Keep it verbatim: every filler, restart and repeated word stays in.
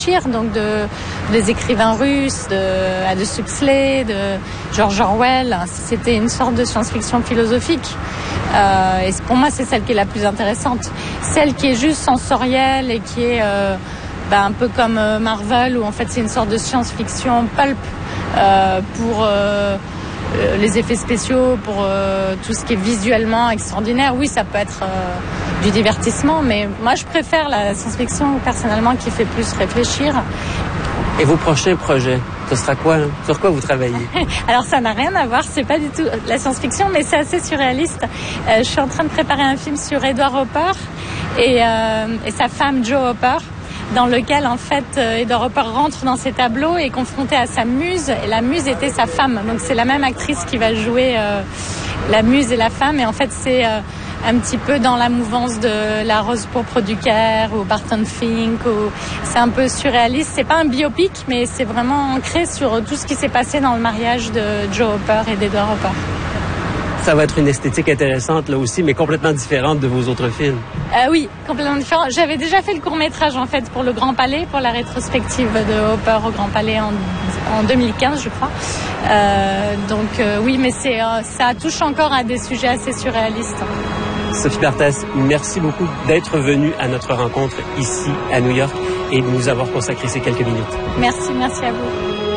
donc de, des écrivains russes, de Aldous Huxley, de George Orwell. C'était une sorte de science-fiction philosophique. Euh, et pour moi, c'est celle qui est la plus intéressante. Celle qui est juste sensorielle et qui est euh, bah, un peu comme euh, Marvel, où en fait c'est une sorte de science-fiction pulp euh, pour euh, les effets spéciaux, pour euh, tout ce qui est visuellement extraordinaire. Oui, ça peut être euh, du divertissement, mais moi je préfère la science-fiction personnellement qui fait plus réfléchir. Et vos prochains projets, ce sera quoi? Hein? Sur quoi vous travaillez? Alors ça n'a rien à voir, c'est pas du tout la science-fiction, mais c'est assez surréaliste. Euh, je suis en train de préparer un film sur Edward Hopper et, euh, et sa femme Jo Hopper, dans lequel en fait Edward Hopper rentre dans ses tableaux et est confronté à sa muse, et la muse était sa femme. Donc c'est la même actrice qui va jouer euh, la muse et la femme, et en fait c'est euh, un petit peu dans la mouvance de La Rose pourpre du Caire ou Barton Fink. Ou... C'est un peu surréaliste. C'est pas un biopic, mais c'est vraiment ancré sur tout ce qui s'est passé dans le mariage de Jo Hopper et d'Edward Hopper. Ça va être une esthétique intéressante là aussi, mais complètement différente de vos autres films. Euh, oui, complètement différent. J'avais déjà fait le court-métrage en fait pour le Grand Palais, pour la rétrospective de Hopper au Grand Palais en, en deux mille quinze, je crois. Euh, donc euh, oui, mais c'est, euh, ça touche encore à des sujets assez surréalistes. Sophie Barthès, merci beaucoup d'être venue à notre rencontre ici à New York et de nous avoir consacré ces quelques minutes. Merci, merci à vous.